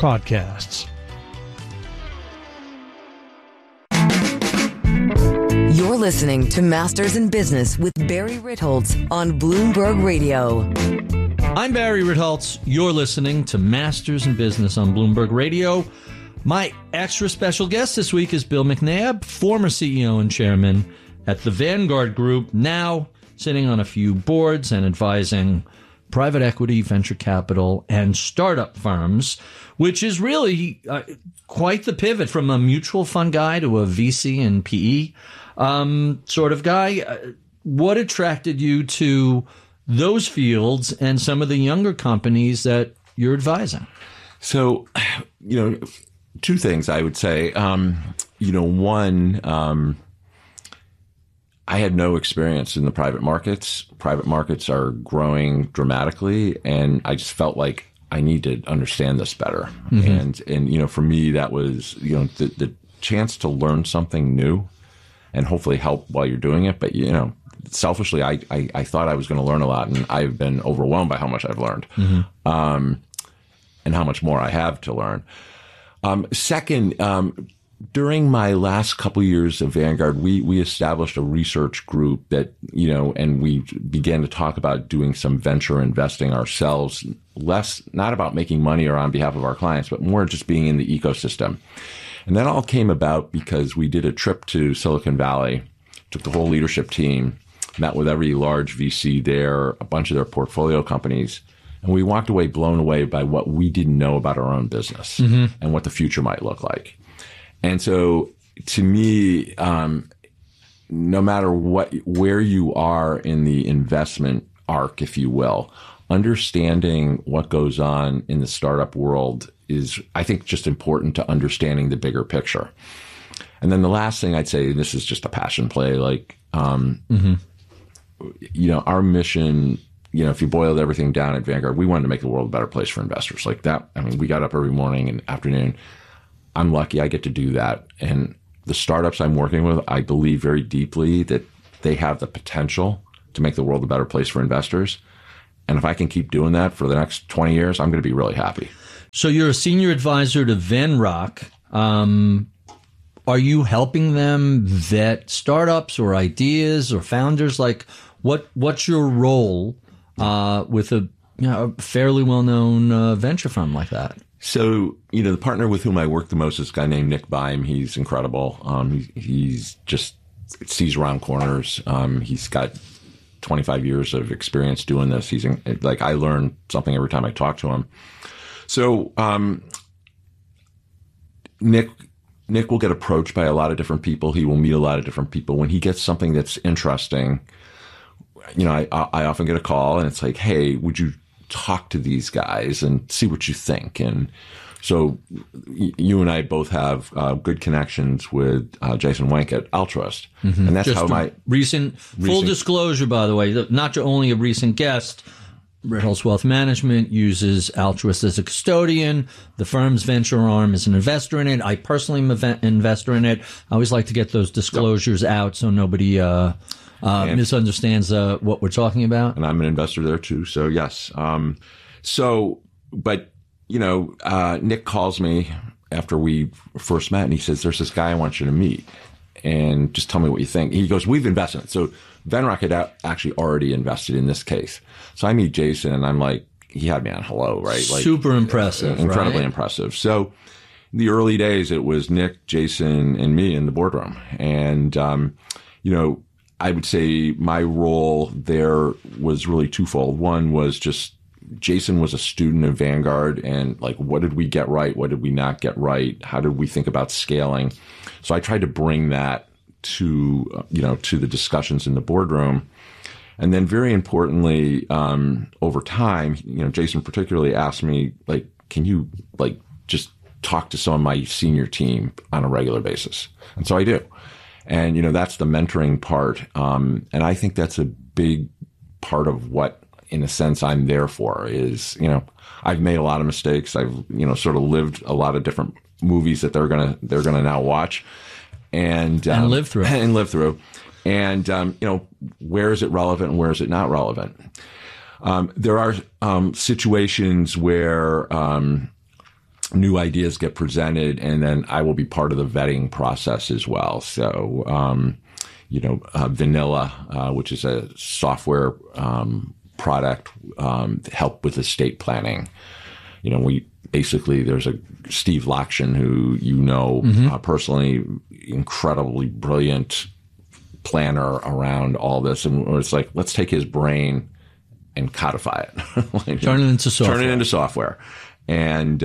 podcasts. You're listening to Masters in Business with Barry Ritholtz on Bloomberg Radio. I'm Barry Ritholtz. You're listening to Masters in Business on Bloomberg Radio. My extra special guest this week is Bill McNabb, former CEO and chairman at the Vanguard Group, now sitting on a few boards and advising private equity, venture capital, and startup firms, which is really quite the pivot from a mutual fund guy to a VC and PE sort of guy. What attracted you to those fields and some of the younger companies that you're advising? So, two things I would say. One, I had no experience in the private markets. Private markets are growing dramatically, and I just felt like I need to understand this better. Mm-hmm. And for me, that was, the chance to learn something new and hopefully help while you're doing it. But, selfishly, I thought I was going to learn a lot, and I've been overwhelmed by how much I've learned, and how much more I have to learn. Second, during my last couple of years of Vanguard, we established a research group that, and we began to talk about doing some venture investing ourselves, not about making money or on behalf of our clients, but more just being in the ecosystem. And that all came about because we did a trip to Silicon Valley, took the whole leadership team, met with every large VC there, a bunch of their portfolio companies, and we walked away blown away by what we didn't know about our own business and what the future might look like. And so to me, no matter where you are in the investment arc, if you will, understanding what goes on in the startup world is, I think, just important to understanding the bigger picture. And then the last thing I'd say, this is just a passion play, our mission, if you boiled everything down at Vanguard, we wanted to make the world a better place for investors like that. I mean, we got up every morning and afternoon. I'm lucky I get to do that. And the startups I'm working with, I believe very deeply that they have the potential to make the world a better place for investors. And if I can keep doing that for the next 20 years, I'm going to be really happy. So you're a senior advisor to Venrock. Are you helping them vet startups or ideas or founders? Like, what's your role with a fairly well-known venture firm like that? So, the partner with whom I work the most is a guy named Nick Beim. He's incredible. He's just sees around corners. He's got 25 years of experience doing this. He's I learn something every time I talk to him. So, Nick will get approached by a lot of different people. He will meet a lot of different people. When he gets something that's interesting, I often get a call and it's like, hey, would you talk to these guys and see what you think? And so you and I both have good connections with Jason Wenk at Altruist. Mm-hmm. And that's just how recent full disclosure, by the way, not only a recent guest, Ritholtz Wealth Management uses Altruist as a custodian. The firm's venture arm is an investor in it. I personally am an investor in it. I always like to get those disclosures out so nobody misunderstands what we're talking about. And I'm an investor there too. So yes. Nick calls me after we first met and he says, there's this guy I want you to meet and just tell me what you think. He goes, we've invested in it. So Venrock had actually already invested in this case. So I meet Jason and I'm like, he had me on hello, right? Super impressive. Incredibly impressive. So in the early days, it was Nick, Jason, and me in the boardroom. And, I would say my role there was really twofold. One was just Jason was a student of Vanguard and what did we get right? What did we not get right? How did we think about scaling? So I tried to bring that to the discussions in the boardroom. And then very importantly, over time, Jason particularly asked me, can you just talk to some of my senior team on a regular basis? And so I do. And, that's the mentoring part. And I think that's a big part of what, in a sense, I'm there for is, I've made a lot of mistakes. I've, sort of lived a lot of different movies that they're going to now watch and live through. And, where is it relevant and where is it not relevant? There are situations where, new ideas get presented, and then I will be part of the vetting process as well. So, Vanilla, which is a software product, help with estate planning. There's a Steve Lakshin, who personally, incredibly brilliant planner around all this. And it's like, let's take his brain and codify it. Turn it into software. And,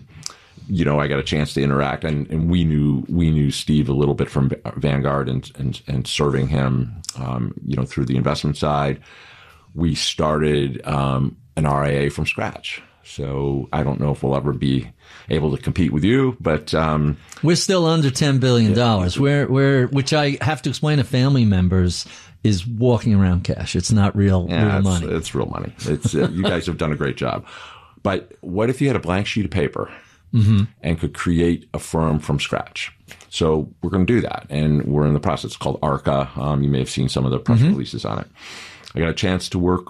I got a chance to interact, and we knew Steve a little bit from Vanguard and serving him, through the investment side. We started an RIA from scratch. So I don't know if we'll ever be able to compete with you, but we're still under $10 billion. We're which I have to explain to family members is walking around cash. It's not real money. It's real money. It's you guys have done a great job. But what if you had a blank sheet of paper and could create a firm from scratch? So we're going to do that, and we're in the process. It's called ARCA. You may have seen some of the press releases on it. I got a chance to work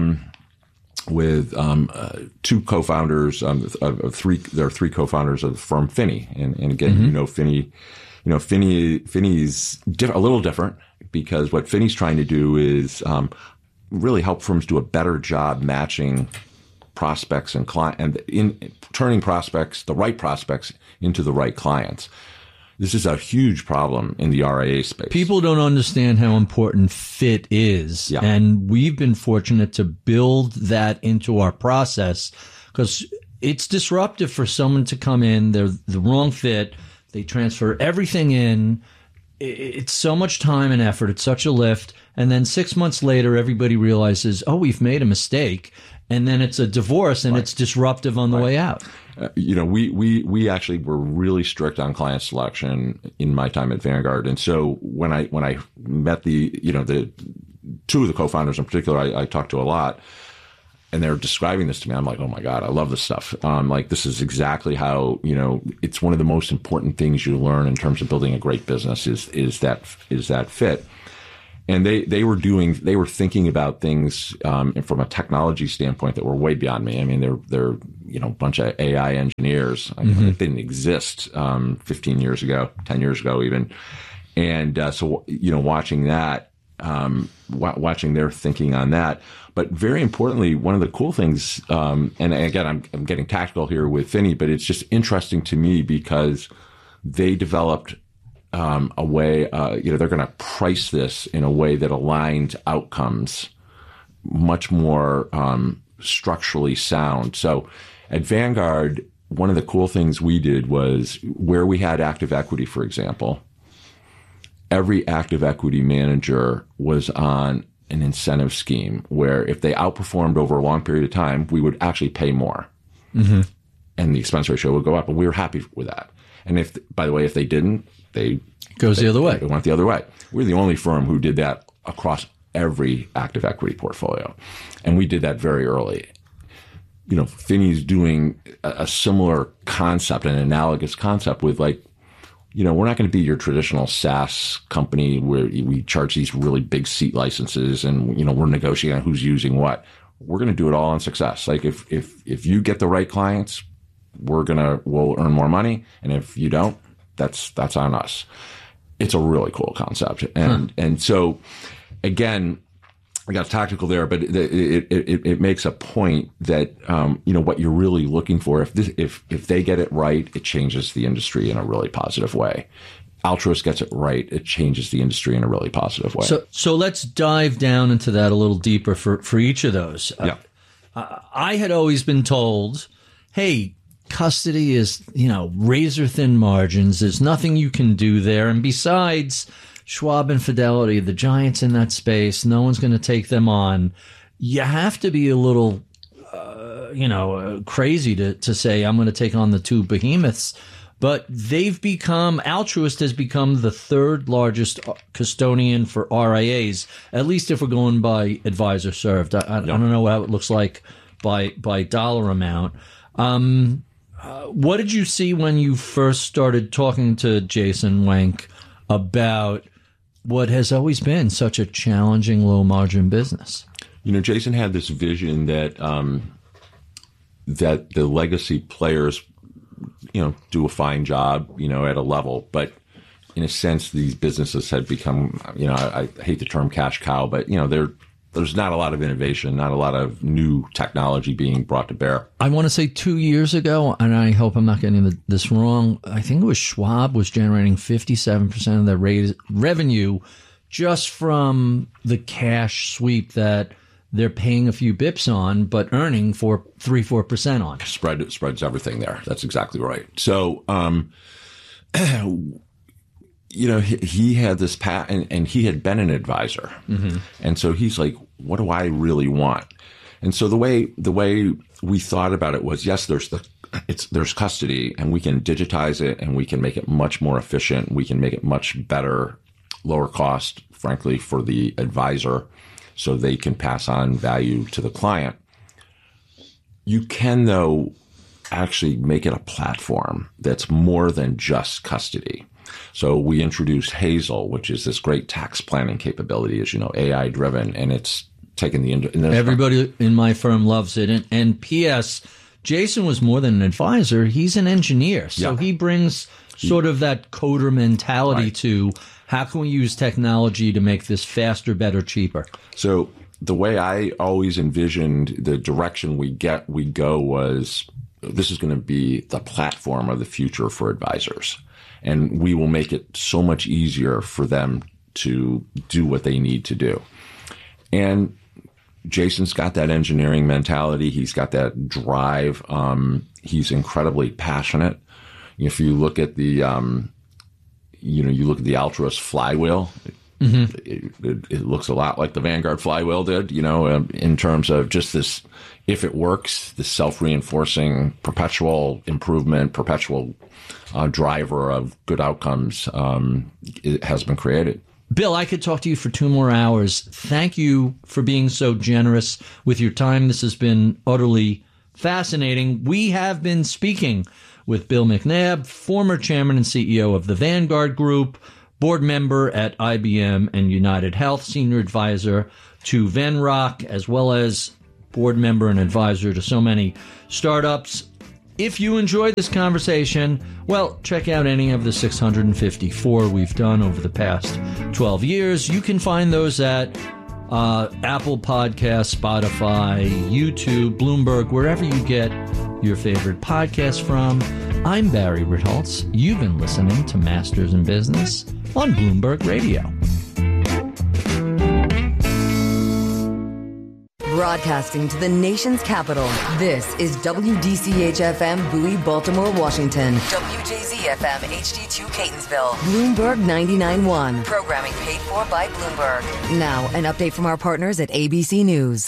with two co-founders of three. There are three co-founders of the firm Finney, and again, Finney. Finney is a little different, because what Finney's trying to do is really help firms do a better job matching prospects and client, and in turning the right prospects into the right clients. This is a huge problem in the RIA space. People don't understand how important fit is. Yeah. And we've been fortunate to build that into our process, because it's disruptive for someone to come in, they're the wrong fit, they transfer everything in. It's so much time and effort. It's such a lift. And then 6 months later, everybody realizes, we've made a mistake. And then it's a divorce, and it's disruptive on the way out. We actually were really strict on client selection in my time at Vanguard. And so when I met the two of the co-founders in particular, I talked to a lot, and they're describing this to me. I'm like, oh my God, I love this stuff. This is exactly how, it's one of the most important things you learn in terms of building a great business is that fit. And they were thinking about things from a technology standpoint that were way beyond me. I mean, they're a bunch of AI engineers. It didn't exist 15 years ago, 10 years ago even. And so watching that, watching their thinking on that. But very importantly, one of the cool things, and again, I'm getting tactical here with Finney, but it's just interesting to me because they developed a way, they're going to price this in a way that aligns outcomes much more structurally sound. So at Vanguard, one of the cool things we did was where we had active equity, for example, every active equity manager was on an incentive scheme where if they outperformed over a long period of time, we would actually pay more. And the expense ratio would go up, and we were happy with that. And if they didn't, it went the other way. We're the only firm who did that across every active equity portfolio. And we did that very early. Finney's doing a similar concept, an analogous concept with we're not going to be your traditional SaaS company where we charge these really big seat licenses and, we're negotiating on who's using what. We're going to do it all on success. Like if you get the right clients, we'll earn more money. And if you don't, that's on us. It's a really cool concept. And so again, I got tactical there, but it makes a point that, what you're really looking for, if they get it right, it changes the industry in a really positive way. Altruist gets it right, it changes the industry in a really positive way. So let's dive down into that a little deeper for each of those. Yeah. I had always been told, hey, custody is, razor thin margins. There's nothing you can do there. And besides, Schwab and Fidelity, the giants in that space, no one's going to take them on. You have to be a little, crazy to say, I'm going to take on the two behemoths. But Altruist has become the third largest custodian for RIAs, at least if we're going by advisor served. I don't know how it looks like by dollar amount. What did you see when you first started talking to Jason Wenk about what has always been such a challenging low margin business? Jason had this vision that that the legacy players do a fine job, at a level. But in a sense, these businesses had become, I hate the term cash cow, but, there's not a lot of innovation, not a lot of new technology being brought to bear. I want to say 2 years ago, and I hope I'm not getting this wrong, I think it was Schwab was generating 57% of their revenue just from the cash sweep that they're paying a few bips on, but earning 3-4% on. Spreads everything there. That's exactly right. So, he had this patent, and he had been an advisor. Mm-hmm. And so he's like, what do I really want? And so the way we thought about it was, yes, there's custody, and we can digitize it, and we can make it much more efficient. We can make it much better, lower cost, frankly, for the advisor, so they can pass on value to the client. You can, though, actually make it a platform that's more than just custody. So we introduced Hazel, which is this great tax planning capability, as you know, AI driven, and it's taken everybody in my firm loves it. And P.S., Jason was more than an advisor; he's an engineer, so he brings sort of that coder mentality to how can we use technology to make this faster, better, cheaper. So the way I always envisioned the direction we go was, this is going to be the platform of the future for advisors. And we will make it so much easier for them to do what they need to do. And Jason's got that engineering mentality. He's got that drive. He's incredibly passionate. If you look at the, Altruist flywheel, it looks a lot like the Vanguard flywheel did, in terms of just this, if it works, the self-reinforcing, perpetual improvement, perpetual driver of good outcomes it has been created. Bill, I could talk to you for 2 more hours. Thank you for being so generous with your time. This has been utterly fascinating. We have been speaking with Bill McNabb, former chairman and CEO of the Vanguard Group, board member at IBM and United Health, senior advisor to Venrock, as well as board member and advisor to so many startups. If you enjoyed this conversation, well, check out any of the 654 we've done over the past 12 years. You can find those at Apple Podcasts, Spotify, YouTube, Bloomberg, wherever you get your favorite podcast from. I'm Barry Ritholtz. You've been listening to Masters in Business on Bloomberg Radio. Broadcasting to the nation's capital, this is WDCH-FM Bowie, Baltimore, Washington. WJZ-FM HD2 Catonsville. Bloomberg 99.1. Programming paid for by Bloomberg. Now, an update from our partners at ABC News.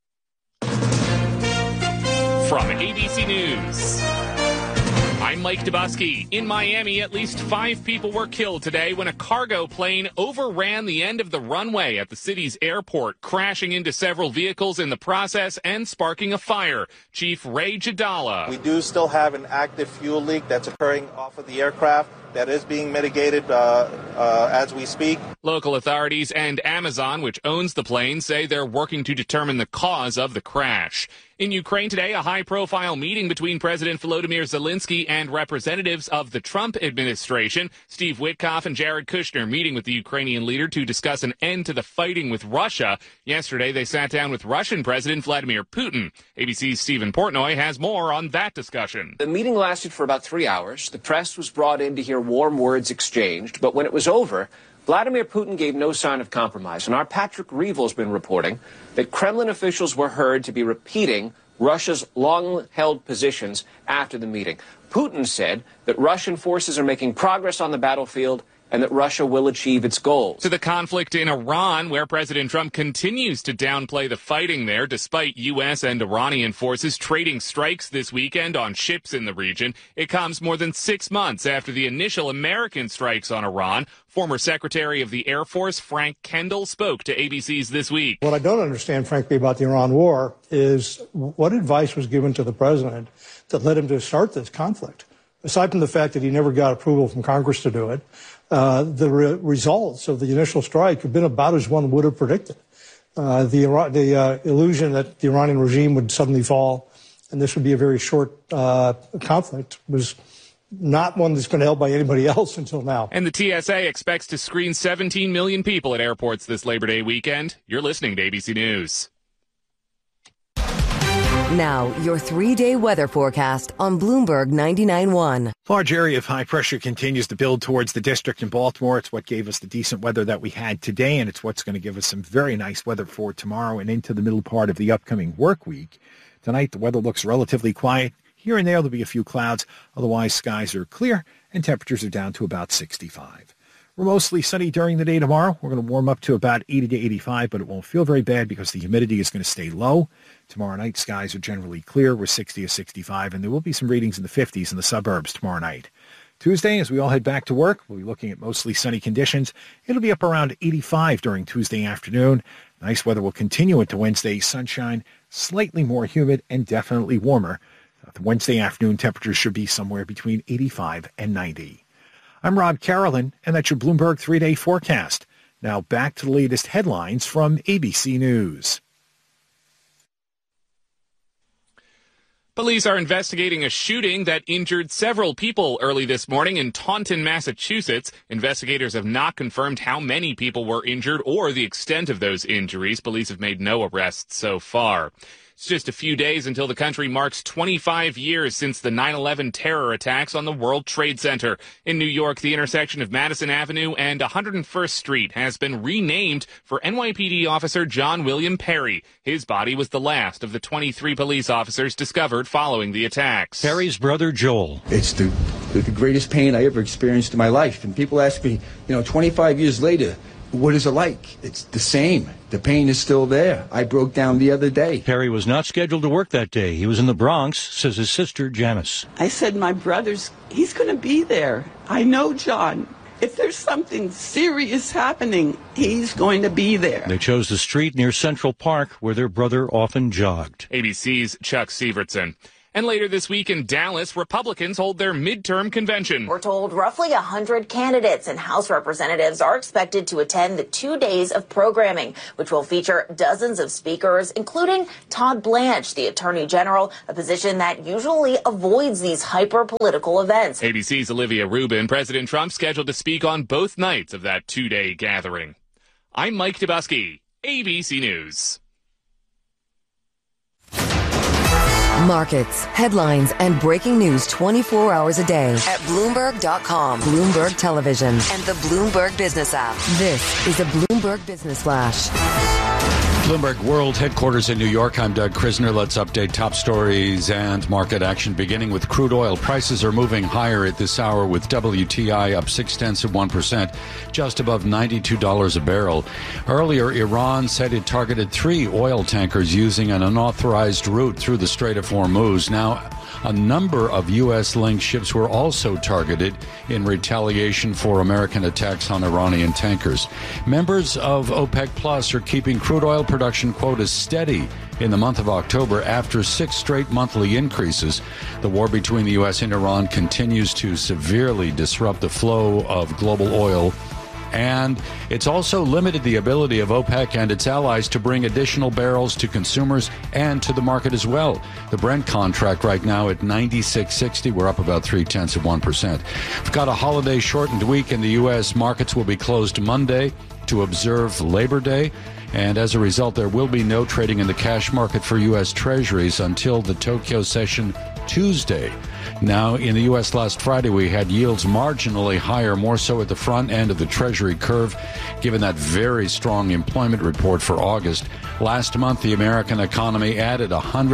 From ABC News, I'm Mike Dubusky. In Miami, at least 5 people were killed today when a cargo plane overran the end of the runway at the city's airport, crashing into several vehicles in the process and sparking a fire. Chief Ray Jadala. We do still have an active fuel leak that's occurring off of the aircraft. That is being mitigated as we speak. Local authorities and Amazon, which owns the plane, say they're working to determine the cause of the crash. In Ukraine today, a high-profile meeting between President Volodymyr Zelensky and representatives of the Trump administration. Steve Witkoff and Jared Kushner meeting with the Ukrainian leader to discuss an end to the fighting with Russia. Yesterday, they sat down with Russian President Vladimir Putin. ABC's Stephen Portnoy has more on that discussion. The meeting lasted for about 3 hours. The press was brought in to hear warm words exchanged, but when it was over, Vladimir Putin gave no sign of compromise, and our Patrick Reevel's been reporting that Kremlin officials were heard to be repeating Russia's long-held positions after the meeting. Putin said that Russian forces are making progress on the battlefield and that Russia will achieve its goals. To the conflict in Iran, where President Trump continues to downplay the fighting there, despite U.S. and Iranian forces trading strikes this weekend on ships in the region. It comes more than 6 months after the initial American strikes on Iran. Former Secretary of the Air Force Frank Kendall spoke to ABC's This Week. What I don't understand, frankly, about the Iran war is what advice was given to the president that led him to start this conflict. Aside from the fact that he never got approval from Congress to do it, the results of the initial strike have been about as one would have predicted. The illusion that the Iranian regime would suddenly fall and this would be a very short conflict was not one that's been held by anybody else until now. And the TSA expects to screen 17 million people at airports this Labor Day weekend. You're listening to ABC News. Now, your 3-day weather forecast on Bloomberg 99.1. Large area of high pressure continues to build towards the district in Baltimore. It's what gave us the decent weather that we had today, and it's what's going to give us some very nice weather for tomorrow and into the middle part of the upcoming work week. Tonight, the weather looks relatively quiet. Here and there, there'll be a few clouds. Otherwise, skies are clear, and temperatures are down to about 65. We're mostly sunny during the day tomorrow. We're going to warm up to about 80 to 85, but it won't feel very bad because the humidity is going to stay low. Tomorrow night, skies are generally clear with 60 to 65, and there will be some readings in the 50s in the suburbs tomorrow night. Tuesday, as we all head back to work, we'll be looking at mostly sunny conditions. It'll be up around 85 during Tuesday afternoon. Nice weather will continue into Wednesday. Sunshine, slightly more humid, and definitely warmer. The Wednesday afternoon temperatures should be somewhere between 85 and 90. I'm Rob Carolyn, and that's your Bloomberg 3-day forecast. Now back to the latest headlines from ABC News. Police are investigating a shooting that injured several people early this morning in Taunton, Massachusetts. Investigators have not confirmed how many people were injured or the extent of those injuries. Police have made no arrests so far. It's just a few days until the country marks 25 years since the 9/11 terror attacks on the World Trade Center. In New York, the intersection of Madison Avenue and 101st Street has been renamed for NYPD officer John William Perry. His body was the last of the 23 police officers discovered following the attacks. Perry's brother, Joel. It's the greatest pain I ever experienced in my life. And people ask me, 25 years later, what is it like? It's the same. The pain is still there. I broke down the other day. Perry was not scheduled to work that day. He was in the Bronx, says his sister, Janice. I said, my brother's, he's going to be there. I know John. If there's something serious happening, he's going to be there. They chose the street near Central Park where their brother often jogged. ABC's Chuck Sievertson. And later this week in Dallas, Republicans hold their midterm convention. We're told roughly 100 candidates and House representatives are expected to attend the 2 days of programming, which will feature dozens of speakers, including Todd Blanche, the Attorney General, a position that usually avoids these hyper-political events. ABC's Olivia Rubin. President Trump scheduled to speak on both nights of that 2-day gathering. I'm Mike Dubusky, ABC News. Markets, headlines, and breaking news 24 hours a day at Bloomberg.com, Bloomberg Television, and the Bloomberg Business app. This is a Bloomberg Business Flash. Bloomberg World Headquarters in New York. I'm Doug Krisner. Let's update top stories and market action, beginning with crude oil. Prices are moving higher at this hour, with WTI up 0.6%, just above $92 a barrel. Earlier, Iran said it targeted 3 oil tankers using an unauthorized route through the Strait of Hormuz. Now, a number of U.S.-linked ships were also targeted in retaliation for American attacks on Iranian tankers. Members of OPEC Plus are keeping crude oil production quotas steady in the month of October after 6 straight monthly increases. The war between the U.S. and Iran continues to severely disrupt the flow of global oil, and it's also limited the ability of OPEC and its allies to bring additional barrels to consumers and to the market as well. The Brent contract right now at $96.60. We're up about 0.3%. We've got a holiday-shortened week in the U.S. Markets will be closed Monday to observe Labor Day, and as a result, there will be no trading in the cash market for U.S. Treasuries until the Tokyo session Tuesday. Now, in the U.S. last Friday, we had yields marginally higher, more so at the front end of the Treasury curve, given that very strong employment report for August. Last month, the American economy added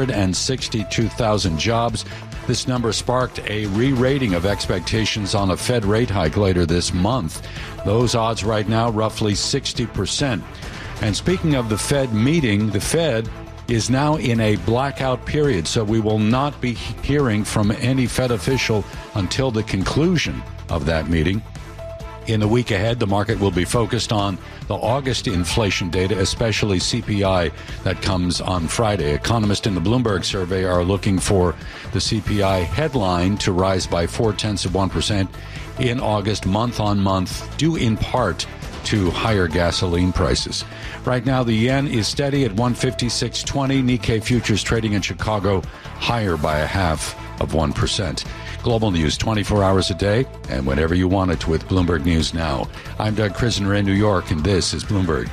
162,000 jobs. This number sparked a re-rating of expectations on a Fed rate hike later this month. Those odds right now, roughly 60%. And speaking of the Fed meeting, the Fed is now in a blackout period, so we will not be hearing from any Fed official until the conclusion of that meeting. In the week ahead, the market will be focused on the August inflation data, especially CPI that comes on Friday. Economists in the Bloomberg survey are looking for the CPI headline to rise by 0.4% in August, month on month, due in part to higher gasoline prices. Right now, the yen is steady at 156.20. Nikkei futures trading in Chicago higher by 0.5%. Global news 24 hours a day and whenever you want it with Bloomberg News Now. I'm Doug Krisner in New York, and this is Bloomberg.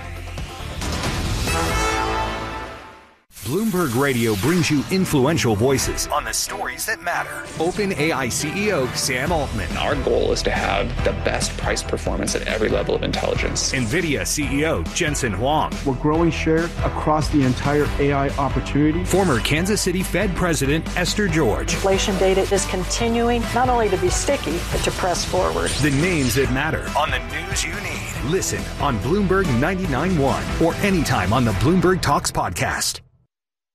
Bloomberg Radio brings you influential voices on the stories that matter. OpenAI CEO Sam Altman. Our goal is to have the best price performance at every level of intelligence. NVIDIA CEO Jensen Huang. We're growing share across the entire AI opportunity. Former Kansas City Fed President Esther George. Inflation data is continuing not only to be sticky, but to press forward. The names that matter on the news you need. Listen on Bloomberg 99.1 or anytime on the Bloomberg Talks podcast.